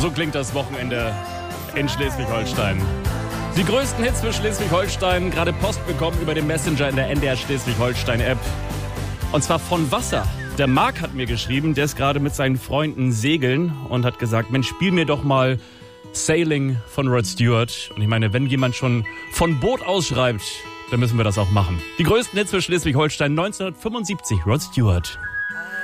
So klingt das Wochenende in Schleswig-Holstein. Die größten Hits für Schleswig-Holstein, gerade Post bekommen über den Messenger in der NDR Schleswig-Holstein-App. Und zwar von Wasser. Der Marc hat mir geschrieben, der ist gerade mit seinen Freunden segeln und hat gesagt, Mensch, spiel mir doch mal Sailing von Rod Stewart. Und ich meine, wenn jemand schon von Boot ausschreibt, dann müssen wir das auch machen. Die größten Hits für Schleswig-Holstein 1975, Rod Stewart.